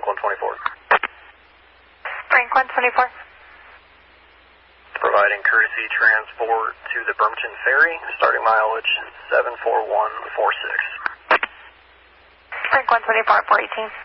Frank 124. Frank 124. Providing courtesy transport to the Bremerton Ferry, starting mileage 74146. Frank 124 at 418.